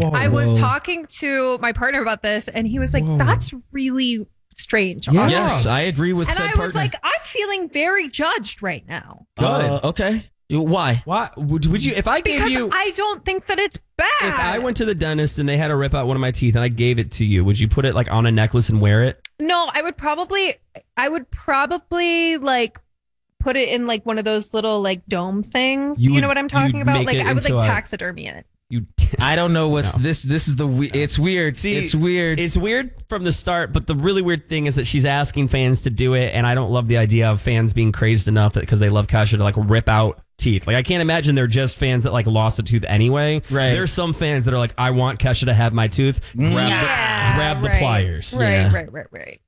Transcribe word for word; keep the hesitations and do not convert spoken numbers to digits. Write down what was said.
Whoa, I was whoa. talking to my partner about this, and he was like, Whoa. that's really strange. Yeah. Yes, I agree with And said I partner. was like, I'm feeling very judged right now. Good. Uh, okay. Why? Why would, would you? If I gave Because you, I don't think that it's bad. if I went to the dentist and they had to rip out one of my teeth and I gave it to you, would you put it like on a necklace and wear it? No, I would probably, I would probably like put it in like one of those little like dome things. You You, would- know what I'm talking you'd about? make Like it I would like into a- taxidermy it. You. I don't know what's No. this. This is the. We- it's weird. See, it's weird. It's weird from the start, but the really weird thing is that she's asking fans to do it, and I don't love the idea of fans being crazed enough that because they love Kasha to like rip out teeth. Like I can't imagine they're just fans that like lost a tooth anyway. Right. There's some fans that are like, I want Kesha to have my tooth. Grab, Yeah, the, grab the right. pliers. Right, Yeah. right, right, right.